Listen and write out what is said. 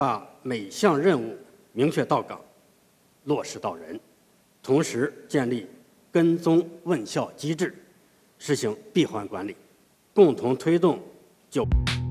把每项任务明确到岗、落实到人，同时建立跟踪问效机制，实行闭环管理，共同推动就。